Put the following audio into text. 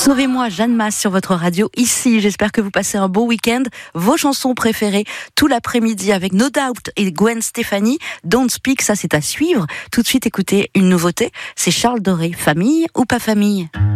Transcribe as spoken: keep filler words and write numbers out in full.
Sauvez-moi, Jeanne Masse sur votre radio ici. J'espère que vous passez un beau week-end. Vos chansons préférées tout l'après-midi avec No Doubt et Gwen Stefani. Don't Speak, ça c'est à suivre. Tout de suite, écoutez une nouveauté. C'est Charles Doré. Famille ou pas famille ?